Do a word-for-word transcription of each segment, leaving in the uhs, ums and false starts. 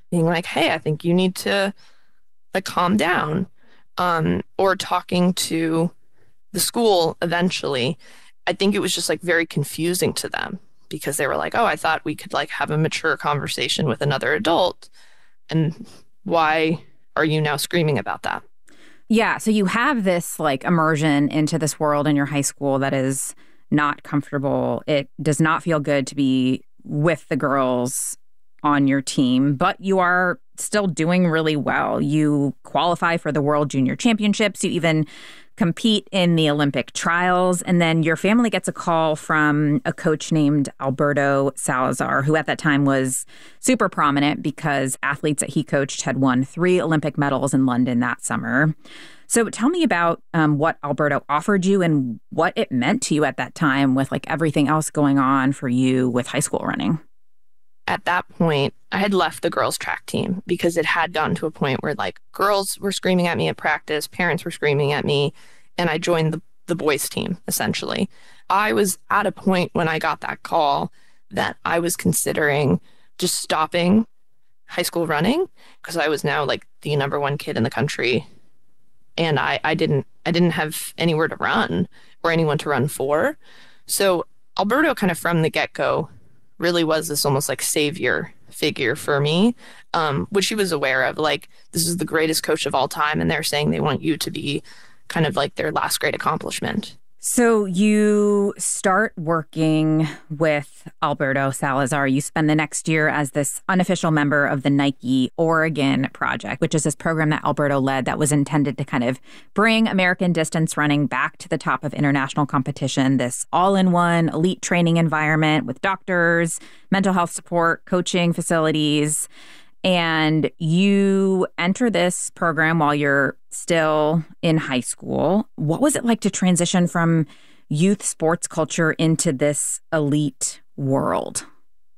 being like, hey, I think you need to like calm down. Um, or talking to the school eventually. I think it was just like very confusing to them because they were like, oh, I thought we could like have a mature conversation with another adult. And why are you now screaming about that? Yeah. So you have this like immersion into this world in your high school that is not comfortable. It does not feel good to be with the girls on your team, but you are still doing really well. You qualify for the World Junior Championships. You even compete in the Olympic trials. And then your family gets a call from a coach named Alberto Salazar, who at that time was super prominent because athletes that he coached had won three Olympic medals in London that summer. So tell me about um, what Alberto offered you and what it meant to you at that time with like everything else going on for you with high school running. At that point, I had left the girls' track team because it had gotten to a point where like girls were screaming at me at practice, parents were screaming at me, and I joined the, the boys' team, essentially. I was at a point when I got that call that I was considering just stopping high school running because I was now like the number one kid in the country. And I, I didn't I didn't have anywhere to run or anyone to run for. So Alberto kind of from the get-go really was this almost like savior figure for me, um, which he was aware of. Like, this is the greatest coach of all time, and they're saying they want you to be kind of like their last great accomplishment. So you start working with Alberto Salazar. You spend the next year as this unofficial member of the Nike Oregon Project, which is this program that Alberto led that was intended to kind of bring American distance running back to the top of international competition, this all-in-one elite training environment with doctors, mental health support, coaching facilities. And you enter this program while you're still in high school. What was it like to transition from youth sports culture into this elite world?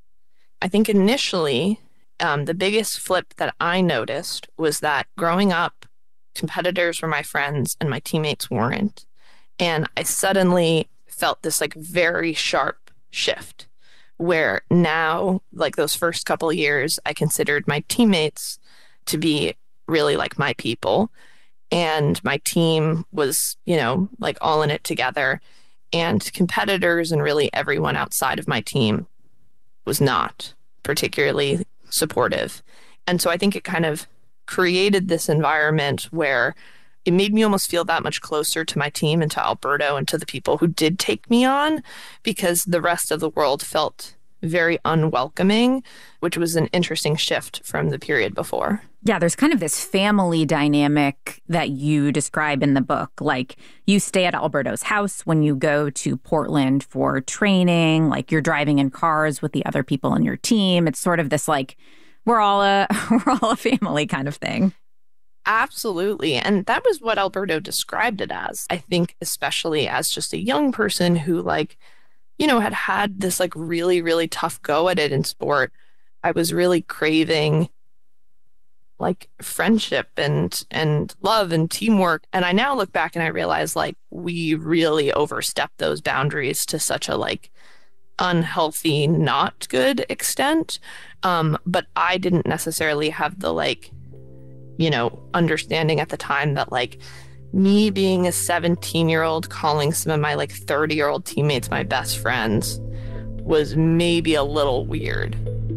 I think initially, um, the biggest flip that I noticed was that growing up, competitors were my friends and my teammates weren't. And I suddenly felt this like very sharp shift where now, like those first couple of years, I considered my teammates to be really like my people. And my team was, you know, like all in it together. And competitors and really everyone outside of my team was not particularly supportive. And so I think it kind of created this environment where it made me almost feel that much closer to my team and to Alberto and to the people who did take me on, because the rest of the world felt very unwelcoming, which was an interesting shift from the period before. Yeah, there's kind of this family dynamic that you describe in the book. Like, you stay at Alberto's house when you go to Portland for training, like you're driving in cars with the other people in your team. It's sort of this like, we're all a we're all a family kind of thing. Absolutely. And that was what Alberto described it as. I think especially as just a young person who, like, you know, had had this like really, really tough go at it in sport. I was really craving like friendship and and love and teamwork. And I now look back and I realize like we really overstepped those boundaries to such a like unhealthy, not good extent. Um, but I didn't necessarily have the like, you know, understanding at the time that like me being a seventeen-year-old calling some of my like thirty-year-old teammates my best friends was maybe a little weird.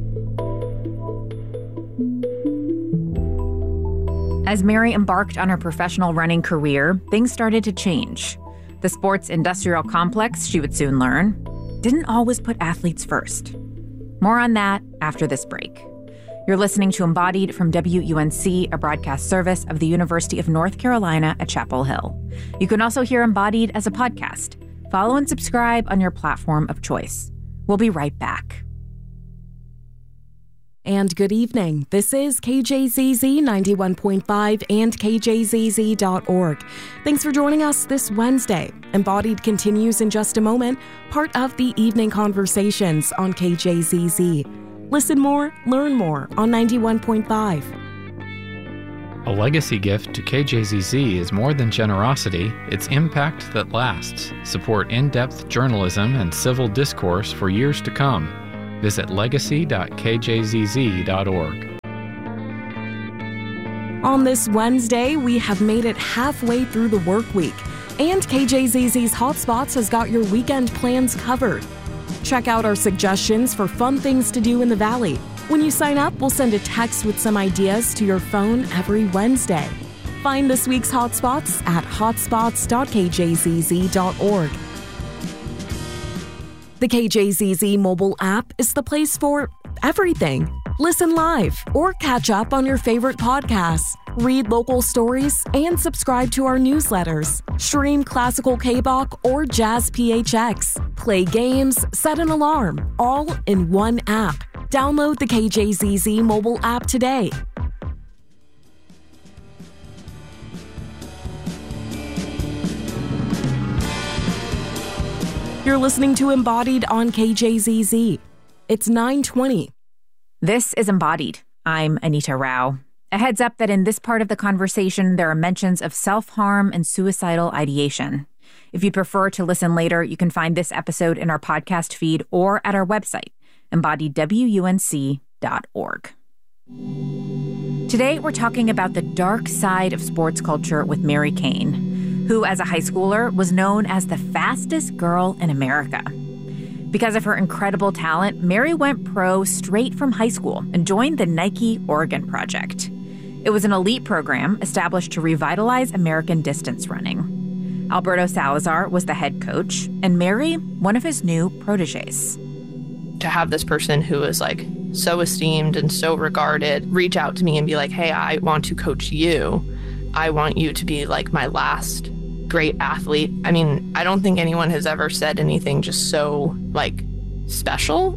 As Mary embarked on her professional running career, things started to change. The sports industrial complex, she would soon learn, didn't always put athletes first. More on that after this break. You're listening to Embodied from W U N C, a broadcast service of the University of North Carolina at Chapel Hill. You can also hear Embodied as a podcast. Follow and subscribe on your platform of choice. We'll be right back. And good evening. This is K J Z Z ninety-one point five and K J Z Z dot org. Thanks for joining us this Wednesday. Embodied continues in just a moment, part of the evening conversations on K J Z Z. Listen more, learn more on ninety-one point five. A legacy gift to K J Z Z is more than generosity, it's impact that lasts. Support in-depth journalism and civil discourse for years to come. Visit legacy dot K J Z Z dot org. On this Wednesday, we have made it halfway through the work week, and K J Z Z's Hotspots has got your weekend plans covered. Check out our suggestions for fun things to do in the Valley. When you sign up, we'll send a text with some ideas to your phone every Wednesday. Find this week's Hotspots at hotspots dot k j z z dot org. The K J Z Z mobile app is the place for everything. Listen live or catch up on your favorite podcasts. Read local stories and subscribe to our newsletters. Stream classical K-pop or jazz P H X. Play games, set an alarm, all in one app. Download the K J Z Z mobile app today. You're listening to Embodied on K J Z Z. It's nine twenty. This is Embodied. I'm Anita Rao. A heads up that in this part of the conversation, there are mentions of self-harm and suicidal ideation. If you'd prefer to listen later, you can find this episode in our podcast feed or at our website, embodied w u n c dot org. Today, we're talking about the dark side of sports culture with Mary Cain, who, as a high schooler, was known as the fastest girl in America. Because of her incredible talent, Mary went pro straight from high school and joined the Nike Oregon Project. It was an elite program established to revitalize American distance running. Alberto Salazar was the head coach, and Mary, one of his new proteges. To have this person who is like so esteemed and so regarded reach out to me and be like, hey, I want to coach you. I want you to be like my last great athlete. I mean, I don't think anyone has ever said anything just so, like, special.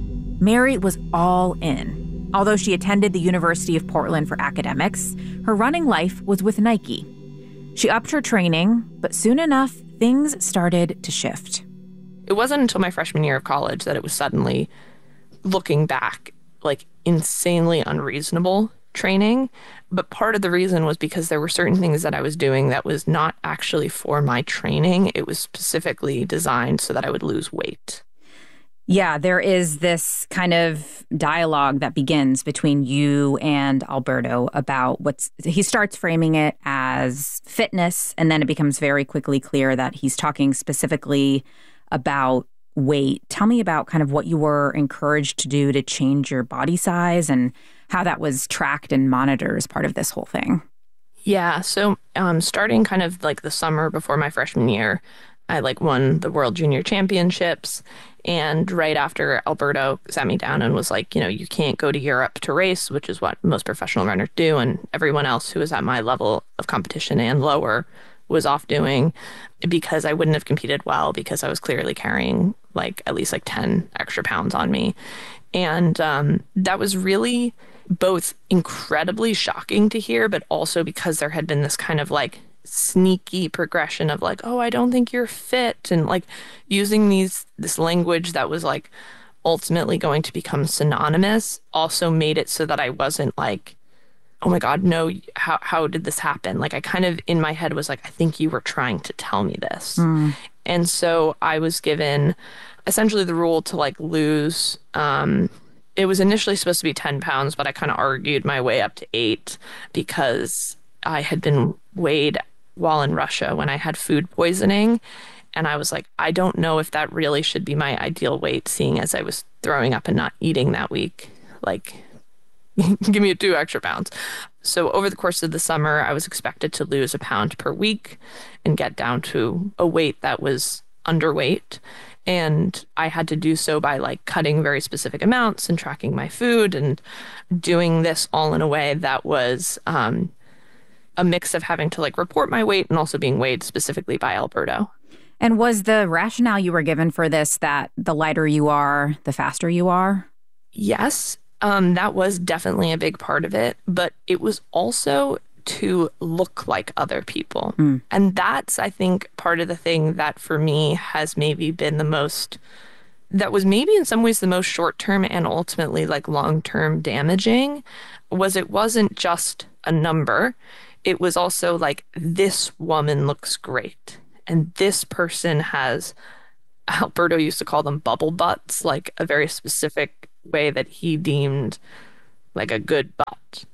Mary was all in. Although she attended the University of Portland for academics, her running life was with Nike. She upped her training, but soon enough, things started to shift. It wasn't until my freshman year of college that it was suddenly, looking back, like, insanely unreasonable training. But part of the reason was because there were certain things that I was doing that was not actually for my training. It was specifically designed so that I would lose weight. Yeah, there is this kind of dialogue that begins between you and Alberto about what's, he starts framing it as fitness, and then it becomes very quickly clear that he's talking specifically about weight. Tell me about kind of what you were encouraged to do to change your body size and how that was tracked and monitored as part of this whole thing. Yeah, so um, starting kind of like the summer before my freshman year, I like won the World Junior Championships. And right after, Alberto sat me down and was like, you know, you can't go to Europe to race, which is what most professional runners do. And everyone else who was at my level of competition and lower was off doing, because I wouldn't have competed well because I was clearly carrying like at least like ten extra pounds on me. And um, that was really both incredibly shocking to hear, but also because there had been this kind of like sneaky progression of like, oh, I don't think you're fit, and like using these this language that was like ultimately going to become synonymous also made it so that I wasn't like, oh my God, no, how how did this happen? Like I kind of in my head was like, I think you were trying to tell me this. Mm. And so I was given essentially the rule to like lose, um, it was initially supposed to be ten pounds, but I kind of argued my way up to eight because I had been weighed while in Russia when I had food poisoning. And I was like, I don't know if that really should be my ideal weight, seeing as I was throwing up and not eating that week. Like, give me two extra pounds. So over the course of the summer, I was expected to lose a pound per week and get down to a weight that was underweight. And I had to do so by like cutting very specific amounts and tracking my food and doing this all in a way that was um, a mix of having to like report my weight and also being weighed specifically by Alberto. And was the rationale you were given for this that the lighter you are, the faster you are? Yes, um, that was definitely a big part of it. But it was also to look like other people. Mm. And that's, I think, part of the thing that for me has maybe been the most, that was maybe in some ways the most short-term and ultimately like long-term damaging, was it wasn't just a number. It was also like, this woman looks great. And this person has, Alberto used to call them bubble butts, like a very specific way that he deemed like a good butt.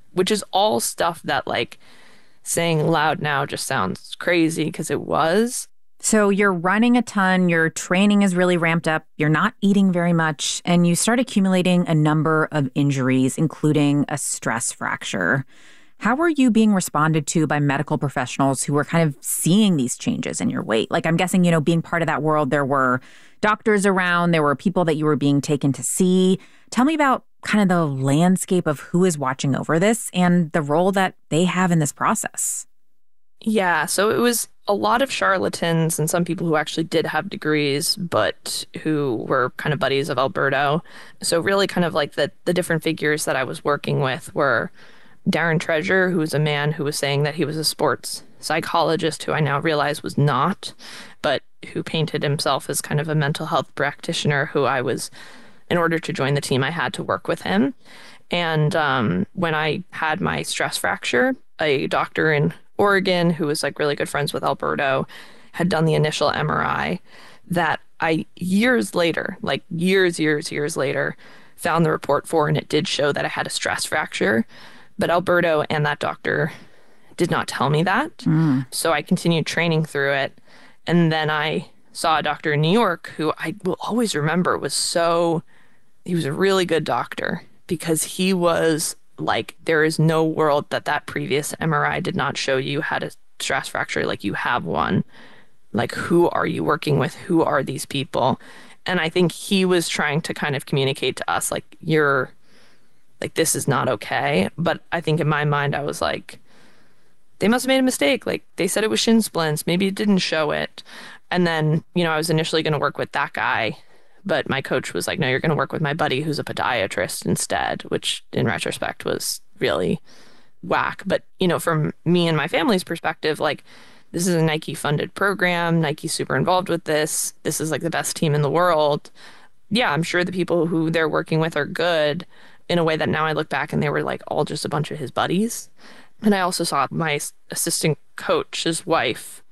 which is all stuff that like saying loud now just sounds crazy because it was. So you're running a ton, your training is really ramped up, you're not eating very much, and you start accumulating a number of injuries, including a stress fracture. How were you being responded to by medical professionals who were kind of seeing these changes in your weight? Like, I'm guessing, you know, being part of that world, there were doctors around, there were people that you were being taken to see. Tell me about kind of the landscape of who is watching over this and the role that they have in this process. Yeah, so it was a lot of charlatans and some people who actually did have degrees, but who were kind of buddies of Alberto. So really kind of like the, the different figures that I was working with were Darren Treasure, who was a man who was saying that he was a sports psychologist, who I now realize was not, but who painted himself as kind of a mental health practitioner who I was, in order to join the team, I had to work with him. And um, when I had my stress fracture, a doctor in Oregon, who was like really good friends with Alberto, had done the initial M R I that I years later, like years, years, years later, found the report for, and it did show that I had a stress fracture. But Alberto and that doctor did not tell me that. Mm. So I continued training through it. And then I saw a doctor in New York who I will always remember was so, he was a really good doctor because he was like, there is no world that that previous M R I did not show you had a stress fracture. Like, you have one. Like, who are you working with? Who are these people? And I think he was trying to kind of communicate to us, like, you're, like, this is not okay. But I think in my mind, I was like, they must have made a mistake. Like, they said it was shin splints. Maybe it didn't show it. And then, you know, I was initially going to work with that guy. But my coach was like, no, you're going to work with my buddy who's a podiatrist instead, which in retrospect was really whack. But, you know, from me and my family's perspective, like, this is a Nike funded program. Nike's super involved with this. This is like the best team in the world. Yeah, I'm sure the people who they're working with are good in a way that now I look back and they were like all just a bunch of his buddies. And I also saw my assistant coach, his wife,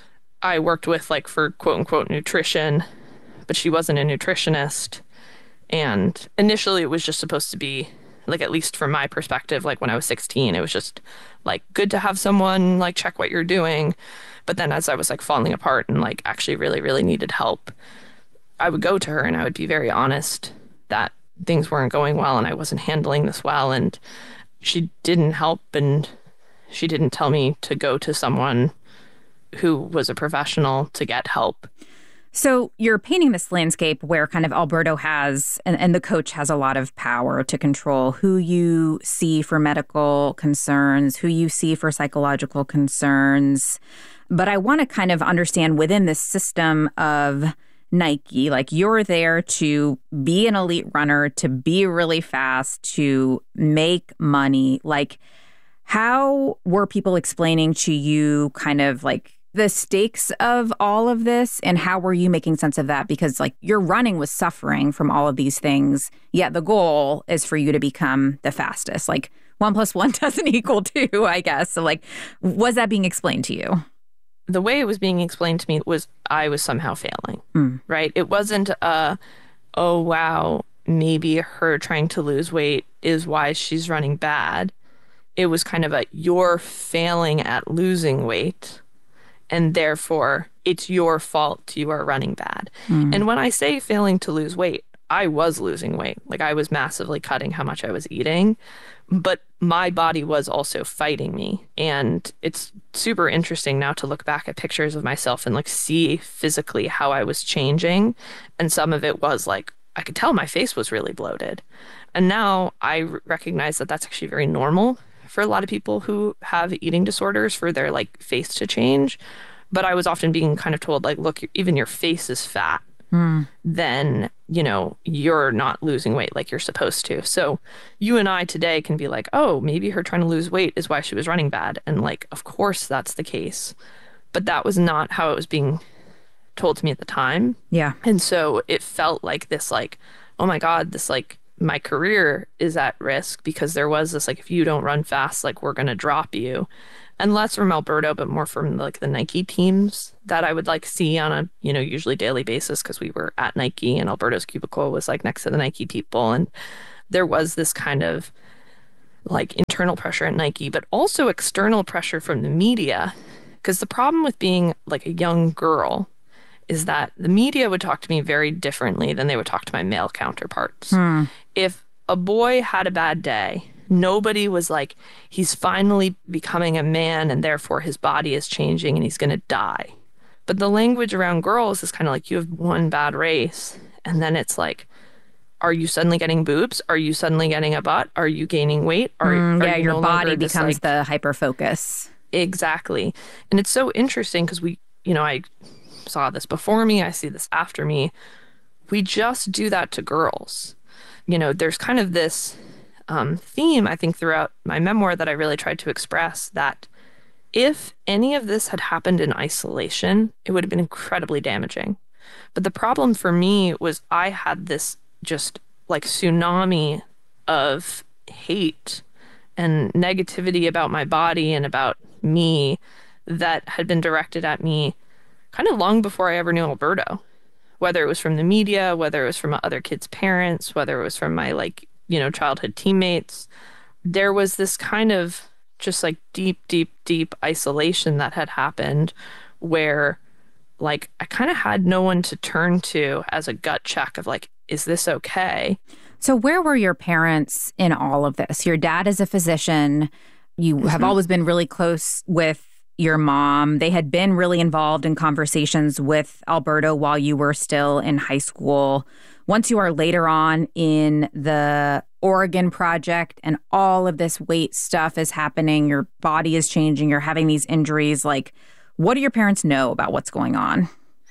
I worked with like for quote unquote nutrition, but she wasn't a nutritionist. And initially it was just supposed to be, like, at least from my perspective, like when I was sixteen, it was just like good to have someone like check what you're doing. But then as I was like falling apart and like actually really, really needed help, I would go to her and I would be very honest that things weren't going well and I wasn't handling this well. And she didn't help, and she didn't tell me to go to someone who was a professional to get help. So you're painting this landscape where kind of Alberto has, and, and the coach has a lot of power to control who you see for medical concerns, who you see for psychological concerns. But I want to kind of understand within this system of Nike, like, you're there to be an elite runner, to be really fast, to make money. Like, how were people explaining to you kind of like the stakes of all of this, and how were you making sense of that? Because like your running was suffering from all of these things, yet the goal is for you to become the fastest. Like, one plus one doesn't equal two, I guess. So like, was that being explained to you? The way it was being explained to me was I was somehow failing, mm. right? It wasn't a, oh, wow, maybe her trying to lose weight is why she's running bad. It was kind of a, you're failing at losing weight, and therefore it's your fault you are running bad. Mm. And when I say failing to lose weight, I was losing weight. Like, I was massively cutting how much I was eating, but my body was also fighting me. And it's super interesting now to look back at pictures of myself and like see physically how I was changing. And some of it was like, I could tell my face was really bloated. And now I r- recognize that that's actually very normal for a lot of people who have eating disorders, for their like face to change. But I was often being kind of told like, look, even your face is fat. Mm. Then, you know, you're not losing weight like you're supposed to. So you and I today can be like, oh, maybe her trying to lose weight is why she was running bad. And like, of course that's the case. But that was not how it was being told to me at the time. Yeah. And so it felt like this, like, oh my God, this like, my career is at risk, because there was this like, if you don't run fast, like, we're going to drop you. And less from Alberto, but more from like the Nike teams that I would like see on a, you know, usually daily basis, because we were at Nike and Alberto's cubicle was like next to the Nike people. And there was this kind of like internal pressure at Nike, but also external pressure from the media. Because the problem with being like a young girl is that the media would talk to me very differently than they would talk to my male counterparts. Hmm. If a boy had a bad day, nobody was like, he's finally becoming a man and therefore his body is changing and he's going to die. But the language around girls is kind of like, you have one bad race. And then it's like, are you suddenly getting boobs? Are you suddenly getting a butt? Are you gaining weight? Are, Mm, are yeah, you your no body longer this, becomes like- the hyper focus. Exactly. And it's so interesting because we, you know, I saw this before me. I see this after me. We just do that to girls. You know, there's kind of this um, theme, I think, throughout my memoir that I really tried to express that if any of this had happened in isolation, it would have been incredibly damaging. But the problem for me was I had this just like tsunami of hate and negativity about my body and about me that had been directed at me kind of long before I ever knew Alberto. Whether it was from the media, whether it was from other kids' parents, whether it was from my like, you know, childhood teammates, there was this kind of just like deep, deep, deep isolation that had happened where like I kind of had no one to turn to as a gut check of like, is this okay? So where were your parents in all of this? Your dad is a physician. You mm-hmm. have always been really close with your mom. They had been really involved in conversations with Alberto while you were still in high school. Once you are later on in the Oregon project and all of this weight stuff is happening, your body is changing, you're having these injuries, like, what do your parents know about what's going on?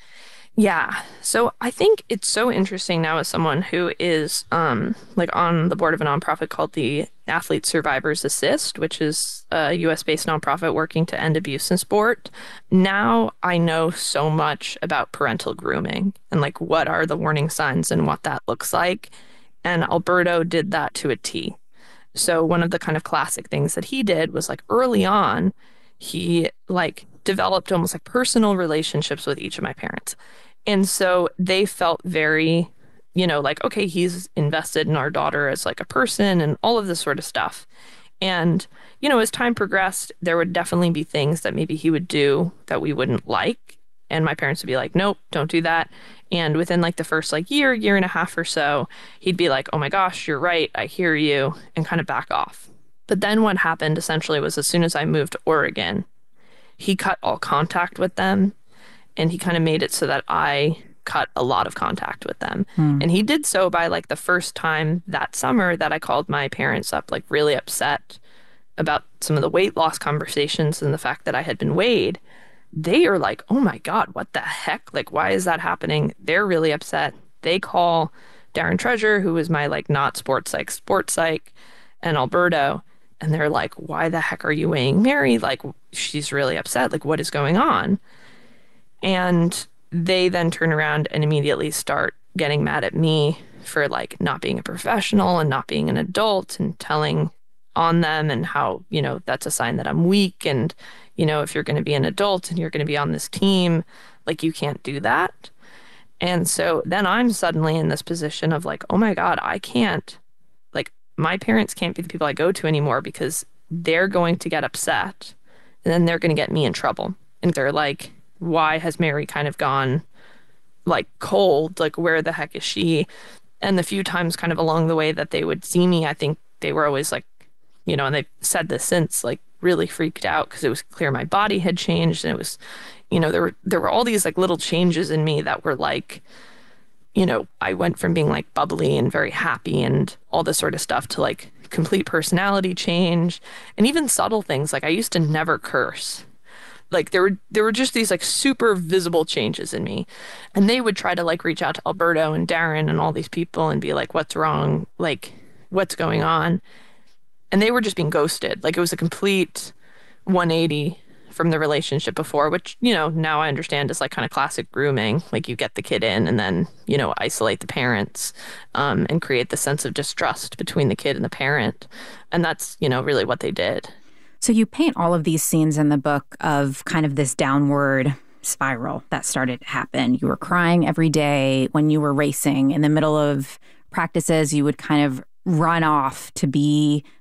Yeah. So I think it's so interesting now as someone who is um, like on the board of a nonprofit called the Athlete Survivors Assist, which is a U S-based nonprofit working to end abuse in sport. Now I know so much about parental grooming and like what are the warning signs and what that looks like. And Alberto did that to a T. So one of the kind of classic things that he did was like early on, he like developed almost like personal relationships with each of my parents. And so they felt very, you know, like, okay, he's invested in our daughter as like a person and all of this sort of stuff. And, you know, as time progressed, there would definitely be things that maybe he would do that we wouldn't like. And my parents would be like, nope, don't do that. And within like the first like year, year and a half or so, he'd be like, oh my gosh, you're right. I hear you, and kind of back off. But then what happened essentially was as soon as I moved to Oregon, he cut all contact with them. And he kind of made it so that I cut a lot of contact with them. Hmm. And he did so by like the first time that summer that I called my parents up, like really upset about some of the weight loss conversations and the fact that I had been weighed. They are like, oh my God, what the heck? Like, why is that happening? They're really upset. They call Darren Treasure, who was my like not sports psych, sports psych, and Alberto. And they're like, why the heck are you weighing Mary? Like, she's really upset. Like, what is going on? And they then turn around and immediately start getting mad at me for like not being a professional and not being an adult and telling on them and how, you know, that's a sign that I'm weak. And, you know, if you're going to be an adult and you're going to be on this team, like you can't do that. And so then I'm suddenly in this position of like, oh my God, I can't, like my parents can't be the people I go to anymore because they're going to get upset and then they're going to get me in trouble. And they're like, why has Mary kind of gone like cold? Like, where the heck is she? And the few times kind of along the way that they would see me, I think they were always like, you know, and they've said this since, like really freaked out because it was clear my body had changed. And it was, you know, there were, there were all these like little changes in me that were like, you know, I went from being like bubbly and very happy and all this sort of stuff to like complete personality change and even subtle things. Like I used to never curse. Like there were there were just these like super visible changes in me. And they would try to like reach out to Alberto and Darren and all these people and be like, what's wrong? Like, what's going on? And they were just being ghosted. Like it was a complete one eighty from the relationship before, which, you know, now I understand is like kind of classic grooming. Like you get the kid in and then, you know, isolate the parents um, and create the sense of distrust between the kid and the parent. And that's, you know, really what they did. So you paint all of these scenes in the book of kind of this downward spiral that started to happen. You were crying every day when you were racing. In the middle of practices, you would kind of run off to be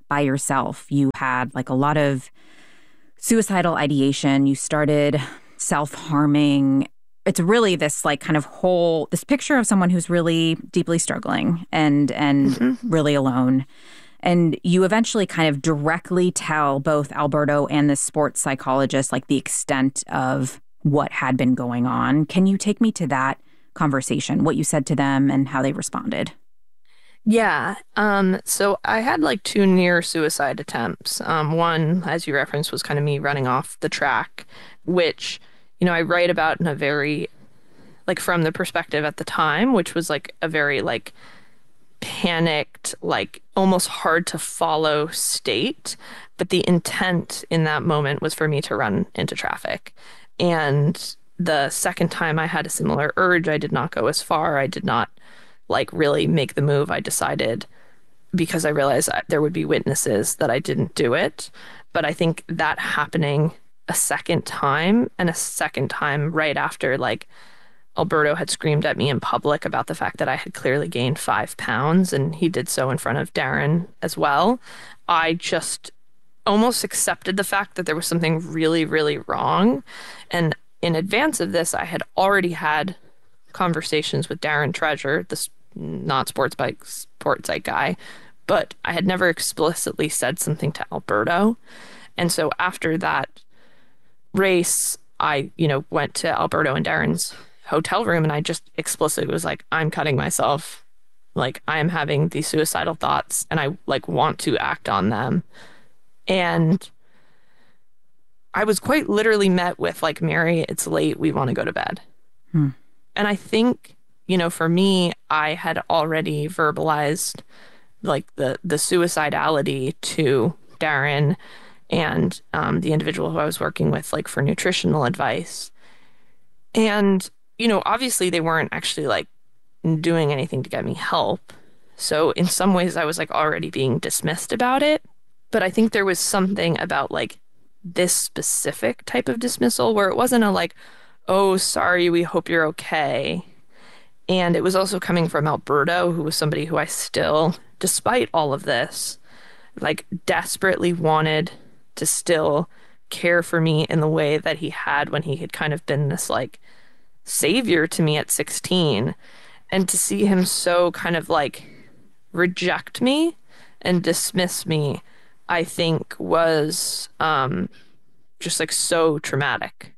by yourself. You had like a lot of suicidal ideation. You started self-harming. It's really this like kind of whole, this picture of someone who's really deeply struggling and and mm-hmm. really alone. And you eventually kind of directly tell both Alberto and the sports psychologist like the extent of what had been going on. Can you take me to that conversation, what you said to them and how they responded? Yeah. Um, so I had like two near suicide attempts. Um, one, as you referenced, was kind of me running off the track, which, you know, I write about in a very, like from the perspective at the time, which was like a very like panicked, like almost hard to follow state. But the intent in that moment was for me to run into traffic. And the second time I had a similar urge, I did not go as far. I did not like really make the move. I decided, because I realized there would be witnesses, that I didn't do it. But I think that happening a second time and a second time right after like Alberto had screamed at me in public about the fact that I had clearly gained five pounds and he did so in front of Darren as well. I just almost accepted the fact that there was something really, really wrong. And in advance of this, I had already had conversations with Darren Treasure, the not sports bike sports bike guy, but I had never explicitly said something to Alberto. And so after that race, I, you know, went to Alberto and Darren's hotel room and I just explicitly was like, I'm cutting myself. Like, I am having these suicidal thoughts and I like want to act on them. And I was quite literally met with like, Mary, it's late. We want to go to bed. Hmm. And I think, you know, for me, I had already verbalized like the, the suicidality to Darren and um, the individual who I was working with, like for nutritional advice. And, you know, obviously they weren't actually like doing anything to get me help. So in some ways I was like already being dismissed about it. But I think there was something about like this specific type of dismissal where it wasn't a like, oh, sorry, we hope you're okay. And it was also coming from Alberto, who was somebody who I still, despite all of this, like desperately wanted to still care for me in the way that he had when he had kind of been this like savior to me at sixteen. And to see him so kind of like reject me and dismiss me, I think was um, just like so traumatic.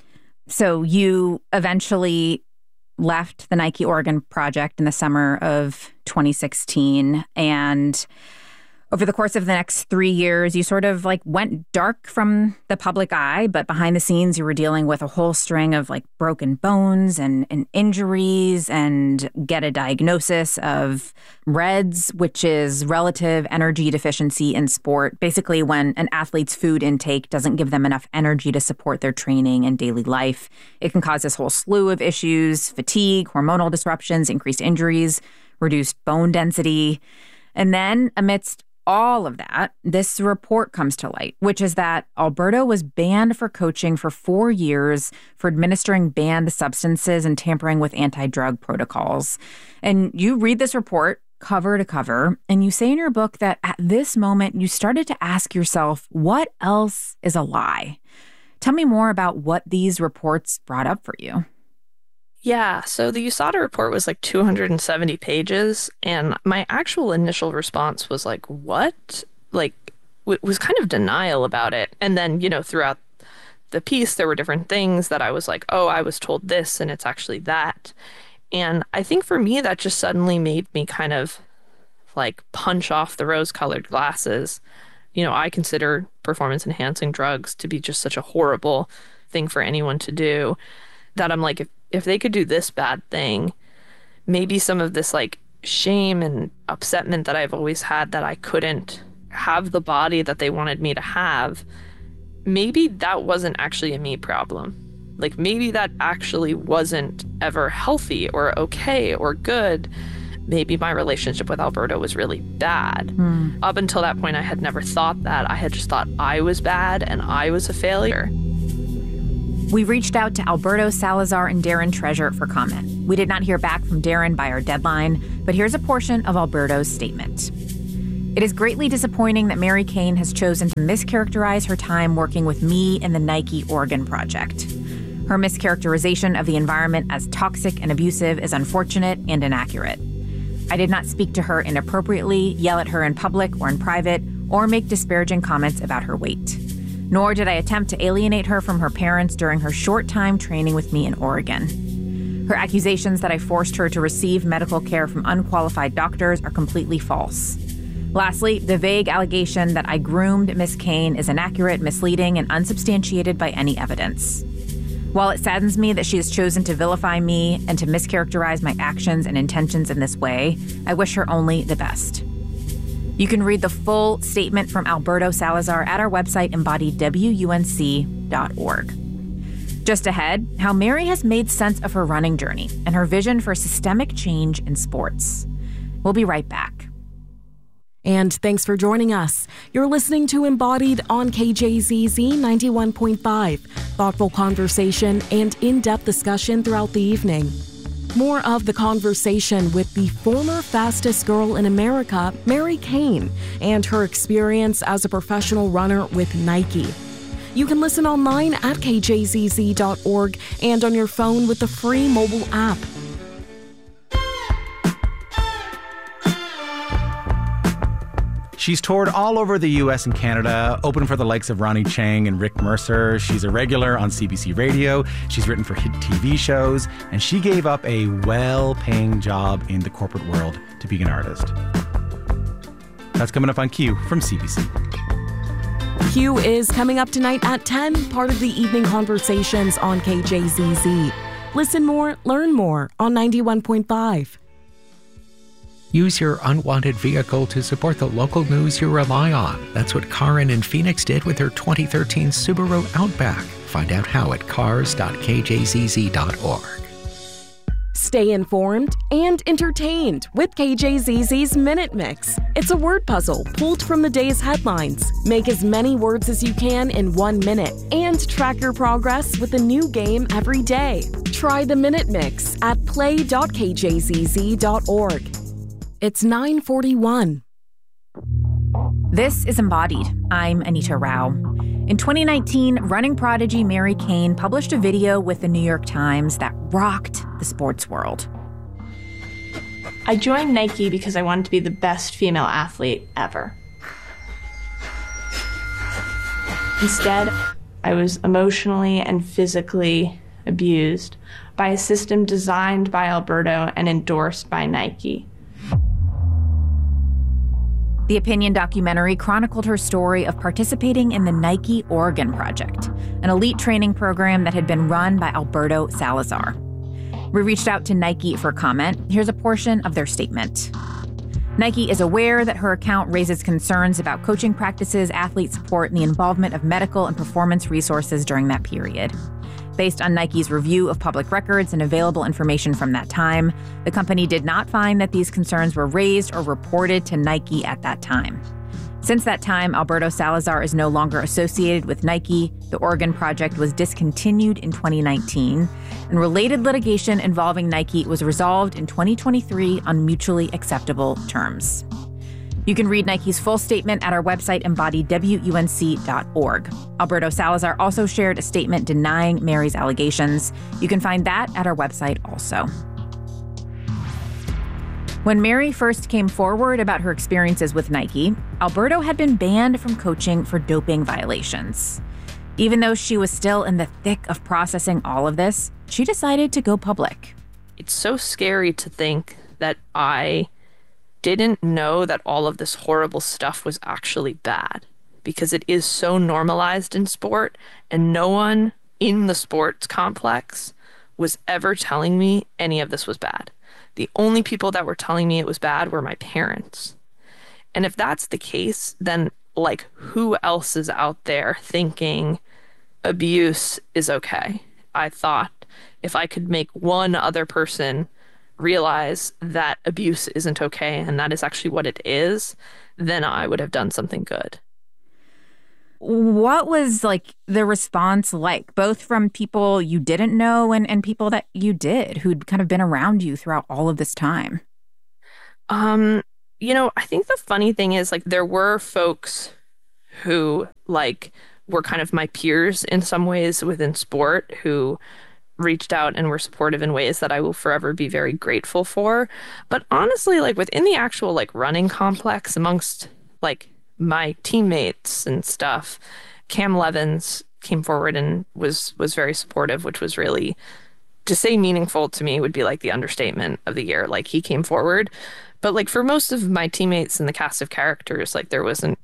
So you eventually left the Nike Oregon project in the summer of twenty sixteen. And over the course of the next three years, you sort of like went dark from the public eye, but behind the scenes, you were dealing with a whole string of like broken bones and, and injuries and get a diagnosis of RED-S, which is relative energy deficiency in sport. Basically, when an athlete's food intake doesn't give them enough energy to support their training and daily life, it can cause this whole slew of issues: fatigue, hormonal disruptions, increased injuries, reduced bone density. And then amidst all of that, this report comes to light, which is that Alberto was banned for coaching for four years for administering banned substances and tampering with anti-drug protocols. And you read this report cover to cover, and you say in your book that at this moment, you started to ask yourself, what else is a lie? Tell me more about what these reports brought up for you. Yeah, so the U S A D A report was like two hundred seventy pages, and my actual initial response was like, what? Like, w- was kind of denial about it. And then, you know, throughout the piece, there were different things that I was like, oh, I was told this, and it's actually that. And I think for me, that just suddenly made me kind of like punch off the rose-colored glasses. You know, I consider performance-enhancing drugs to be just such a horrible thing for anyone to do, that I'm like, if if they could do this bad thing, maybe some of this like shame and upsetment that I've always had that I couldn't have the body that they wanted me to have, maybe that wasn't actually a me problem. Like maybe that actually wasn't ever healthy or okay or good. Maybe my relationship with Alberto was really bad. Mm. Up until that point, I had never thought that. I had just thought I was bad and I was a failure. We reached out to Alberto Salazar and Darren Treasure for comment. We did not hear back from Darren by our deadline, but here's a portion of Alberto's statement. It is greatly disappointing that Mary Cain has chosen to mischaracterize her time working with me in the Nike Oregon Project. Her mischaracterization of the environment as toxic and abusive is unfortunate and inaccurate. I did not speak to her inappropriately, yell at her in public or in private, or make disparaging comments about her weight. Nor did I attempt to alienate her from her parents during her short time training with me in Oregon. Her accusations that I forced her to receive medical care from unqualified doctors are completely false. Lastly, the vague allegation that I groomed Miss Cain is inaccurate, misleading, and unsubstantiated by any evidence. While it saddens me that she has chosen to vilify me and to mischaracterize my actions and intentions in this way, I wish her only the best. You can read the full statement from Alberto Salazar at our website, embodied W U N C dot org. Just ahead, how Mary has made sense of her running journey and her vision for systemic change in sports. We'll be right back. And thanks for joining us. You're listening to Embodied on K J Z Z ninety-one point five. Thoughtful conversation and in-depth discussion throughout the evening. More of the conversation with the former fastest girl in America, Mary Cain, and her experience as a professional runner with Nike. You can listen online at K J Z Z dot org and on your phone with the free mobile app. She's toured all over the U S and Canada, opened for the likes of Ronnie Chang and Rick Mercer. She's a regular on C B C Radio. She's written for hit T V shows, and she gave up a well-paying job in the corporate world to be an artist. That's coming up on Q from C B C. Q is coming up tonight at ten, part of the evening conversations on K J Z Z. Listen more, learn more on ninety-one point five. Use your unwanted vehicle to support the local news you rely on. That's what Karin in Phoenix did with her twenty thirteen Subaru Outback. Find out how at cars dot K J Z Z dot org. Stay informed and entertained with K J Z Z's Minute Mix. It's a word puzzle pulled from the day's headlines. Make as many words as you can in one minute and track your progress with a new game every day. Try the Minute Mix at play dot K J Z Z dot org. It's nine forty-one. This is Embodied. I'm Anita Rao. In twenty nineteen, running prodigy Mary Cain published a video with the New York Times that rocked the sports world. I joined Nike because I wanted to be the best female athlete ever. Instead, I was emotionally and physically abused by a system designed by Alberto and endorsed by Nike. The Opinion documentary chronicled her story of participating in the Nike Oregon Project, an elite training program that had been run by Alberto Salazar. We reached out to Nike for comment. Here's a portion of their statement. Nike is aware that her account raises concerns about coaching practices, athlete support, and the involvement of medical and performance resources during that period. Based on Nike's review of public records and available information from that time, the company did not find that these concerns were raised or reported to Nike at that time. Since that time, Alberto Salazar is no longer associated with Nike. The Oregon Project was discontinued in twenty nineteen, and related litigation involving Nike was resolved in twenty twenty-three on mutually acceptable terms. You can read Nike's full statement at our website, embodied W U N C dot org. Alberto Salazar also shared a statement denying Mary's allegations. You can find that at our website also. When Mary first came forward about her experiences with Nike, Alberto had been banned from coaching for doping violations. Even though she was still in the thick of processing all of this, she decided to go public. It's so scary to think that I didn't know that all of this horrible stuff was actually bad, because it is so normalized in sport, and no one in the sports complex was ever telling me any of this was bad. The only people that were telling me it was bad were my parents. And if that's the case, then like who else is out there thinking abuse is okay? I thought if I could make one other person realize that abuse isn't okay and that is actually what it is, then I would have done something good. What was like the response like, both from people you didn't know and, and people that you did, who'd kind of been around you throughout all of this time? Um, You know, I think the funny thing is, like, there were folks who, like, were kind of my peers in some ways within sport who reached out and were supportive in ways that I will forever be very grateful for. But honestly, like, within the actual, like, running complex amongst, like, my teammates and stuff, Cam Levins came forward and was was very supportive, which was really, to say meaningful to me would be like the understatement of the year. Like, he came forward. But like for most of my teammates and the cast of characters, like there wasn't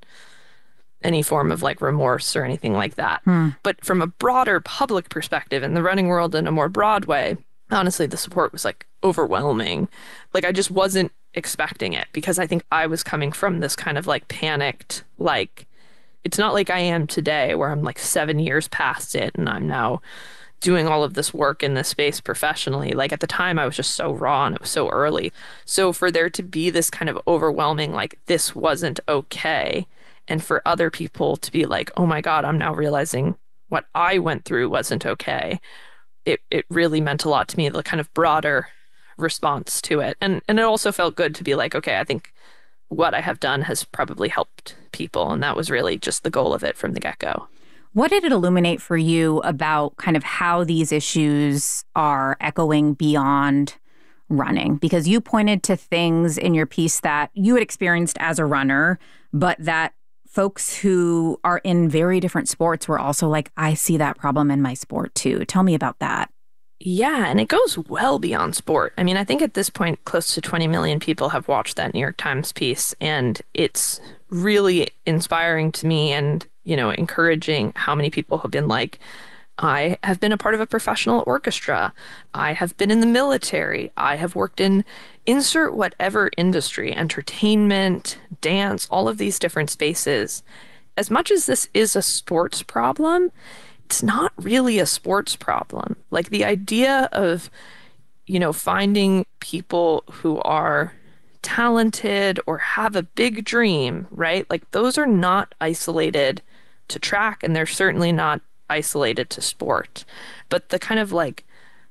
any form of like remorse or anything like that. Hmm. But from a broader public perspective in the running world in a more broad way, honestly, the support was like overwhelming. Like I just wasn't expecting it because I think I was coming from this kind of like panicked, like, it's not like I am today where I'm like seven years past it and I'm now doing all of this work in this space professionally. Like at the time I was just so raw and it was so early. So for there to be this kind of overwhelming, like this wasn't okay. And for other people to be like, oh my God, I'm now realizing what I went through wasn't okay. It it really meant a lot to me, the kind of broader response to it. And and it also felt good to be like, okay, I think what I have done has probably helped people. And that was really just the goal of it from the get-go. What did it illuminate for you about kind of how these issues are echoing beyond running? Because you pointed to things in your piece that you had experienced as a runner, but that folks who are in very different sports were also like, I see that problem in my sport too. Tell me about that. Yeah, and it goes well beyond sport. I mean, I think at this point, close to twenty million people have watched that New York Times piece, and it's really inspiring to me and, you know, encouraging how many people have been like, I have been a part of a professional orchestra. I have been in the military. I have worked in insert whatever industry, entertainment, dance, all of these different spaces. As much as this is a sports problem, it's not really a sports problem. Like the idea of, you know, finding people who are talented or have a big dream, right? Like those are not isolated to track, and they're certainly not isolated to sport. But the kind of like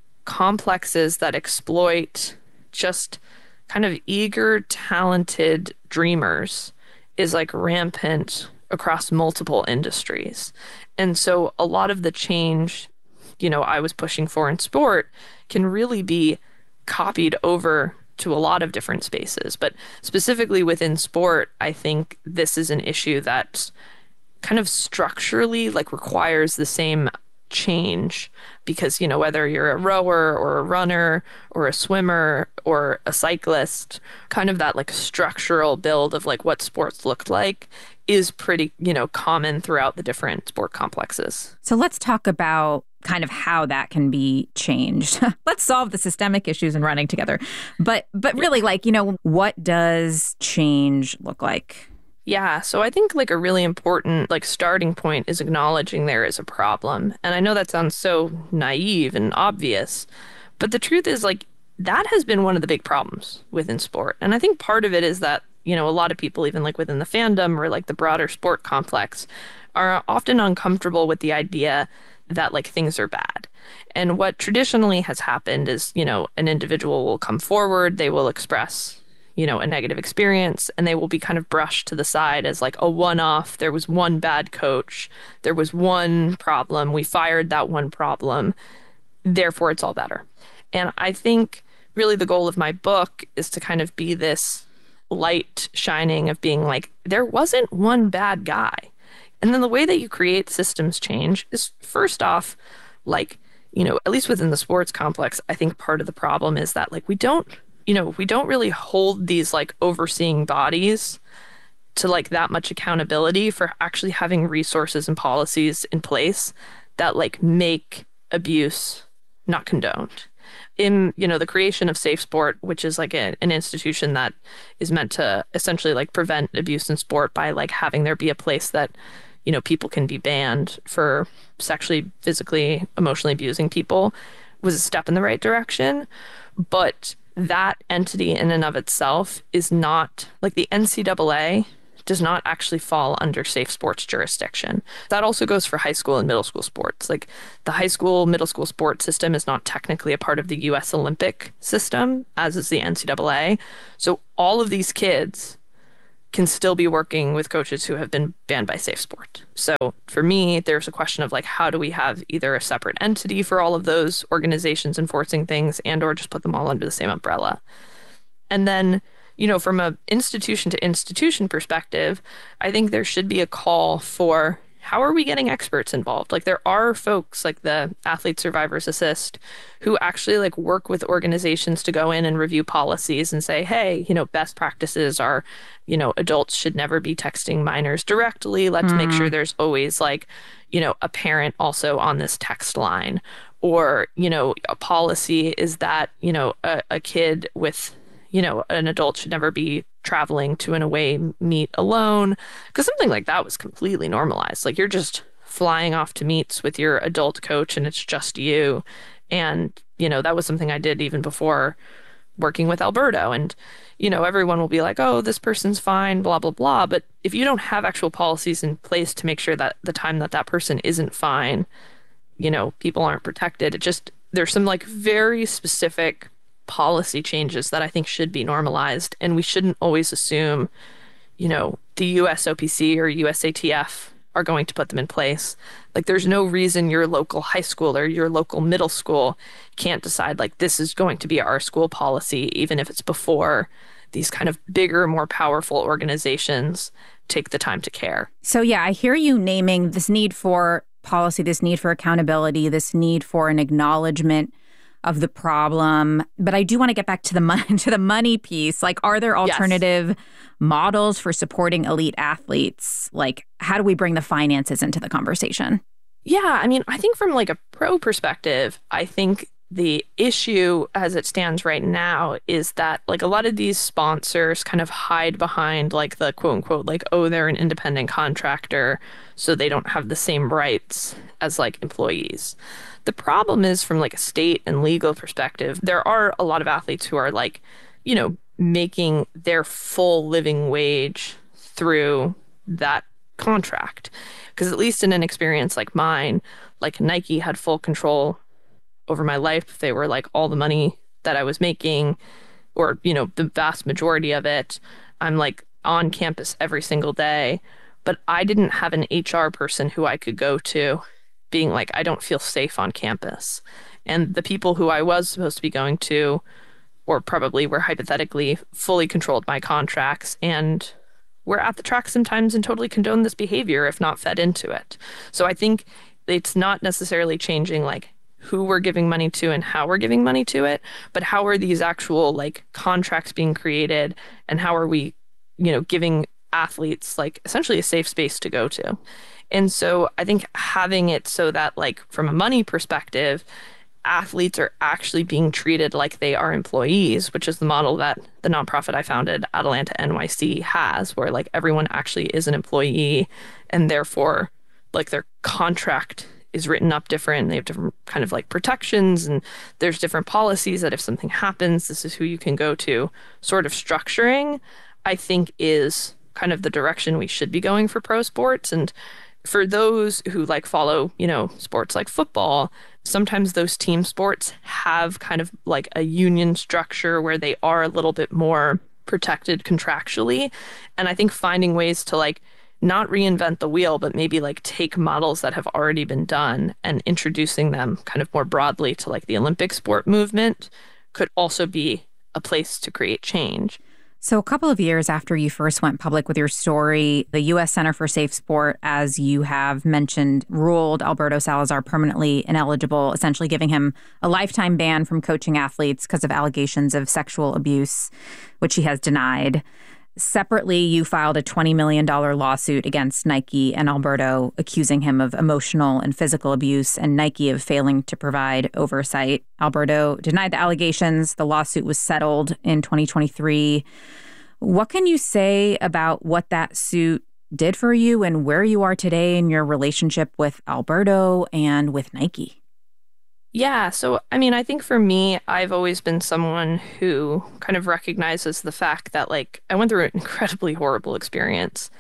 complexes that exploit just kind of eager, talented dreamers is like rampant across multiple industries. And so a lot of the change, you know, I was pushing for in sport can really be copied over to a lot of different spaces. But specifically within sport, I think this is an issue that kind of structurally like requires the same change because, you know, whether you're a rower or a runner or a swimmer or a cyclist, kind of that like structural build of like what sports looked like is pretty, you know, common throughout the different sport complexes. So let's talk about kind of how that can be changed. Let's solve the systemic issues in running together. But but really, like, you know, what does change look like? Yeah, so I think like a really important like starting point is acknowledging there is a problem. And I know that sounds so naive and obvious, but the truth is like that has been one of the big problems within sport. And I think part of it is that, you know, a lot of people even like within the fandom or like the broader sport complex are often uncomfortable with the idea that like things are bad. And what traditionally has happened is, you know, an individual will come forward, they will express, you know, a negative experience, and they will be kind of brushed to the side as like a one-off. There was one bad coach. There was one problem. We fired that one problem. Therefore, it's all better. And I think really the goal of my book is to kind of be this light shining of being like, there wasn't one bad guy. And then the way that you create systems change is first off, like, you know, at least within the sports complex, I think part of the problem is that like we don't, you know, we don't really hold these like overseeing bodies to like that much accountability for actually having resources and policies in place that like make abuse not condoned. In, you know, the creation of Safe Sport, which is like a, an institution that is meant to essentially like prevent abuse in sport by like having there be a place that, you know, people can be banned for sexually, physically, emotionally abusing people, was a step in the right direction. But that entity in and of itself is not like the N C double A does not actually fall under safe sports jurisdiction. That also goes for high school and middle school sports. Like the high school, middle school sports system is not technically a part of the U S Olympic system, as is the N C double A. So all of these kids can still be working with coaches who have been banned by Safe Sport. So for me, there's a question of like, how do we have either a separate entity for all of those organizations enforcing things and or just put them all under the same umbrella? And then, you know, from a institution to institution perspective, I think there should be a call for how are we getting experts involved? Like there are folks like the Athlete Survivors Assist who actually like work with organizations to go in and review policies and say, hey, you know, best practices are, you know, adults should never be texting minors directly. Let's mm. make sure there's always like, you know, a parent also on this text line. Or, you know, a policy is that, you know, a, a kid with, you know, an adult should never be traveling to an away meet alone, because something like that was completely normalized. Like you're just flying off to meets with your adult coach and it's just you. And, you know, that was something I did even before working with Alberto. And, you know, everyone will be like, oh, this person's fine, blah, blah, blah. But if you don't have actual policies in place to make sure that the time that that person isn't fine, you know, people aren't protected, it just, there's some like very specific policy changes that I think should be normalized. And we shouldn't always assume, you know, the U S O P C or U S A T F are going to put them in place. Like there's no reason your local high school or your local middle school can't decide like this is going to be our school policy, even if it's before these kind of bigger, more powerful organizations take the time to care. So yeah, I hear you naming this need for policy, this need for accountability, this need for an acknowledgement of the problem. But I do want to get back to the money, to the money piece. Like, are there alternative yes. models for supporting elite athletes? Like, how do we bring the finances into the conversation? Yeah, I mean, I think from like a pro perspective, I think the issue as it stands right now is that like a lot of these sponsors kind of hide behind like the quote unquote, like, oh, they're an independent contractor, so they don't have the same rights as like employees. The problem is from like a state and legal perspective, there are a lot of athletes who are like, you know, making their full living wage through that contract. Because at least in an experience like mine, like Nike had full control over my life. They were like all the money that I was making, or, you know, the vast majority of it. I'm like on campus every single day, but I didn't have an H R person who I could go to being like, I don't feel safe on campus. And the people who I was supposed to be going to, or probably were hypothetically fully controlled my contracts and were at the track sometimes and totally condoned this behavior if not fed into it. So I think it's not necessarily changing like who we're giving money to and how we're giving money to it, but how are these actual like contracts being created and how are we, you know, giving athletes like essentially a safe space to go to. And so I think having it so that like from a money perspective, athletes are actually being treated like they are employees, which is the model that the nonprofit I founded, Atalanta N Y C, has, where like everyone actually is an employee and therefore like their contract is written up different. They have different kind of like protections and there's different policies that if something happens, this is who you can go to. Sort of structuring, I think, is kind of the direction we should be going for pro sports. And for those who like follow, you know, sports like football, sometimes those team sports have kind of like a union structure where they are a little bit more protected contractually. And I think finding ways to like not reinvent the wheel, but maybe like take models that have already been done and introducing them kind of more broadly to like the Olympic sport movement could also be a place to create change. So a couple of years after you first went public with your story, the U S Center for Safe Sport, as you have mentioned, ruled Alberto Salazar permanently ineligible, essentially giving him a lifetime ban from coaching athletes because of allegations of sexual abuse, which he has denied. Separately, you filed a twenty million dollars lawsuit against Nike and Alberto, accusing him of emotional and physical abuse and Nike of failing to provide oversight. Alberto denied the allegations. The lawsuit was settled in twenty twenty-three. What can you say about what that suit did for you and where you are today in your relationship with Alberto and with Nike? Yeah, so I mean, I think for me, I've always been someone who kind of recognizes the fact that like I went through an incredibly horrible experience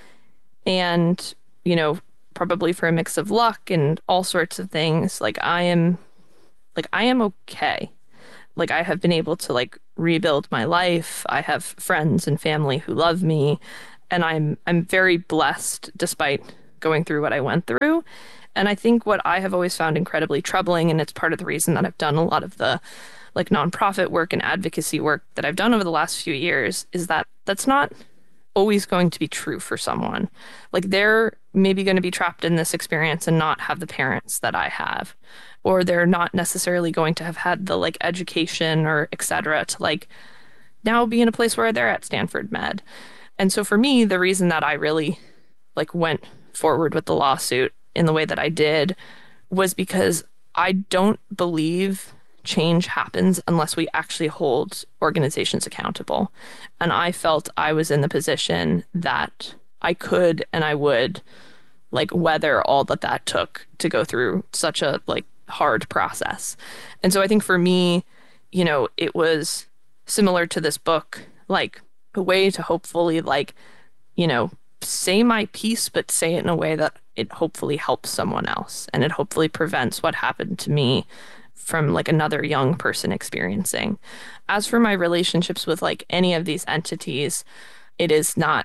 and, you know, probably for a mix of luck and all sorts of things, like I am like I am okay. Like I have been able to like rebuild my life. I have friends and family who love me, and I'm I'm very blessed despite going through what I went through. And I think what I have always found incredibly troubling, and it's part of the reason that I've done a lot of the like nonprofit work and advocacy work that I've done over the last few years, is that that's not always going to be true for someone. Like they're maybe going to be trapped in this experience and not have the parents that I have, or they're not necessarily going to have had the like education or et cetera to like now be in a place where they're at Stanford Med. And so for me, the reason that I really like went forward with the lawsuit in the way that I did was because I don't believe change happens unless we actually hold organizations accountable. And I felt I was in the position that I could and I would like weather all that that took to go through such a like hard process. And so I think for me, you know, it was similar to this book, like a way to hopefully like, you know, say my piece, but say it in a way that it hopefully helps someone else. And it hopefully prevents what happened to me from like another young person experiencing. As for my relationships with like any of these entities, it is not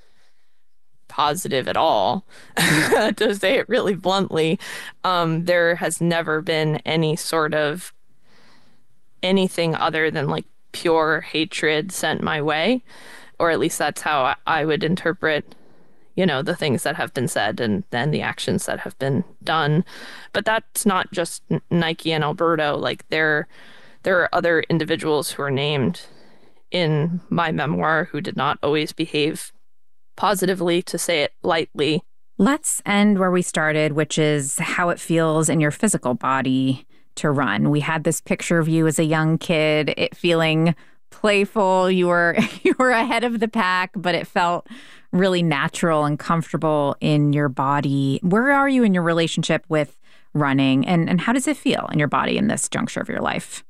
positive at all, to say it really bluntly. Um, there has never been any sort of anything other than like pure hatred sent my way, or at least that's how I would interpret, you know, the things that have been said and then the actions that have been done. But that's not just Nike and Alberto. Like there, there are other individuals who are named in my memoir who did not always behave positively, to say it lightly. Let's end where we started, which is how it feels in your physical body to run. We had this picture of you as a young kid, it feeling playful. You were you were ahead of the pack, but it felt really natural and comfortable in your body. Where are you in your relationship with running, and, and how does it feel in your body in this juncture of your life?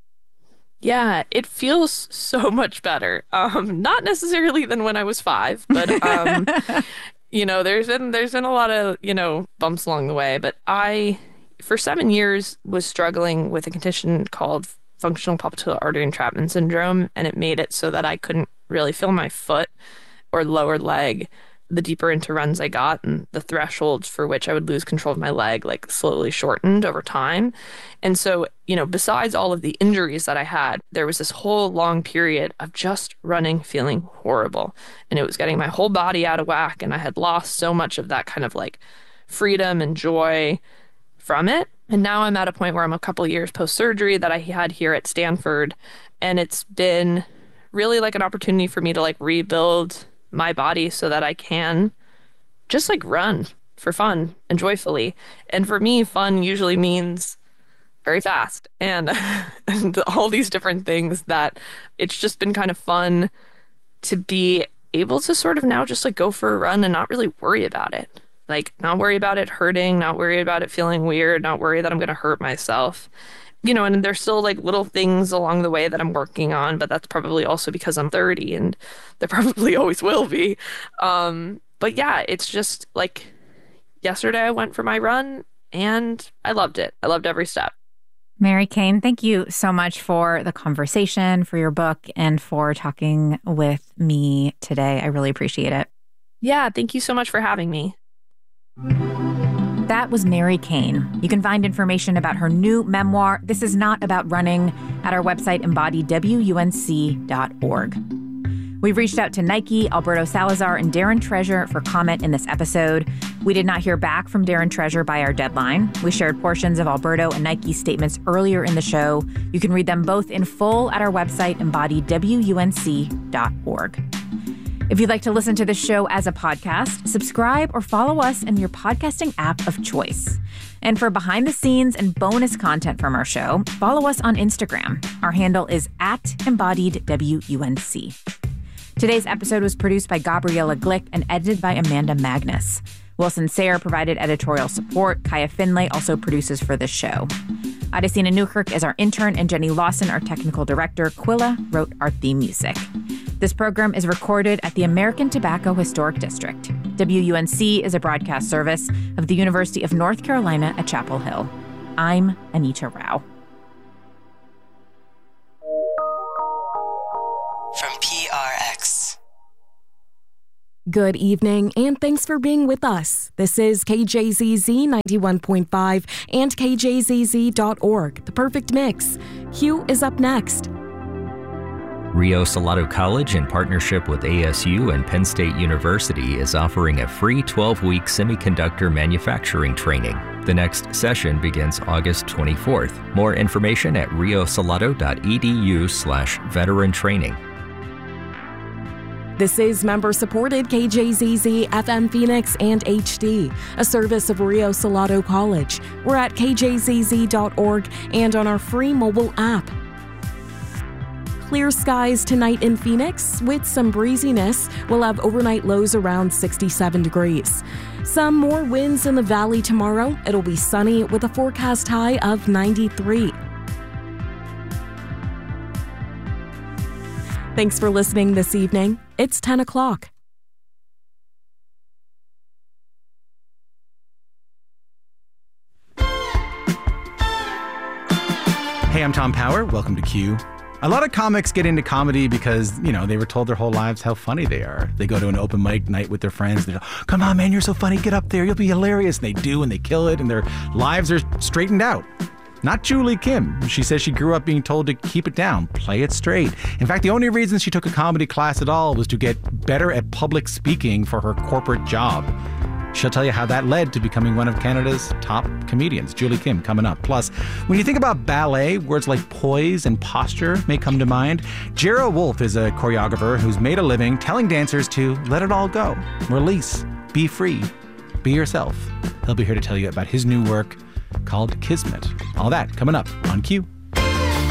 Yeah, it feels so much better. Um, not necessarily than when I was five, but um, you know, there's been there's been a lot of, you know, bumps along the way. But I, for seven years, was struggling with a condition called functional popliteal artery entrapment syndrome, and it made it so that I couldn't really feel my foot or lower leg the deeper into runs I got, and the thresholds for which I would lose control of my leg like slowly shortened over time. And so, you know, besides all of the injuries that I had, there was this whole long period of just running feeling horrible, and it was getting my whole body out of whack, and I had lost so much of that kind of like freedom and joy from it. And now I'm at a point where I'm a couple years post-surgery that I had here at Stanford, and it's been really like an opportunity for me to like rebuild my body so that I can just like run for fun and joyfully. And for me, fun usually means very fast and, and all these different things that it's just been kind of fun to be able to sort of now just like go for a run and not really worry about it. Like not worry about it hurting, not worry about it feeling weird, not worry that I'm going to hurt myself. You know, and there's still like little things along the way that I'm working on, but that's probably also because I'm thirty and there probably always will be. Um, but yeah, it's just like yesterday I went for my run and I loved it. I loved every step. Mary Cain, thank you so much for the conversation, for your book, and for talking with me today. I really appreciate it. Yeah, thank you so much for having me. That was Mary Cain. You can find information about her new memoir, This Is Not About Running, at our website, embodied w u n c dot org. We've reached out to Nike, Alberto Salazar, and Darren Treasure for comment in this episode. We did not hear back from Darren Treasure by our deadline. We shared portions of Alberto and Nike's statements earlier in the show. You can read them both in full at our website, embodied w u n c dot org. If you'd like to listen to the show as a podcast, subscribe or follow us in your podcasting app of choice. And for behind the scenes and bonus content from our show, follow us on Instagram. Our handle is at embodied W U N C. Today's episode was produced by Gabriella Glick and edited by Amanda Magnus. Wilson Sayre provided editorial support. Kaya Finlay also produces for this show. Adesina Newkirk is our intern, and Jenny Lawson, our technical director. Quilla wrote our theme music. This program is recorded at the American Tobacco Historic District. W U N C is a broadcast service of the University of North Carolina at Chapel Hill. I'm Anita Rao. From P R X. Good evening, and thanks for being with us. This is K J Z Z ninety-one point five and K J Z Z dot org, the perfect mix. Q is up next. Rio Salado College, in partnership with A S U and Penn State University, is offering a free twelve-week semiconductor manufacturing training. The next session begins August twenty-fourth. More information at riosalado.edu slash veteran training. This is member-supported K J Z Z F M Phoenix and H D, a service of Rio Salado College. We're at K J Z Z dot org and on our free mobile app. Clear skies tonight in Phoenix with some breeziness. We'll have overnight lows around sixty-seven degrees. Some more winds in the valley tomorrow. It'll be sunny with a forecast high of ninety-three. Thanks for listening this evening. It's ten o'clock. Hey, I'm Tom Power. Welcome to Q. A lot of comics get into comedy because, you know, they were told their whole lives how funny they are. They go to an open mic night with their friends. They go, come on, man, you're so funny. Get up there. You'll be hilarious. And they do, and they kill it, and their lives are straightened out. Not Julie Kim. She says she grew up being told to keep it down, play it straight. In fact, the only reason she took a comedy class at all was to get better at public speaking for her corporate job. She'll tell you how that led to becoming one of Canada's top comedians. Julie Kim coming up. Plus, when you think about ballet, words like poise and posture may come to mind. Jera Wolf is a choreographer who's made a living telling dancers to let it all go, release, be free, be yourself. He'll be here to tell you about his new work called Kismet. All that coming up on Q.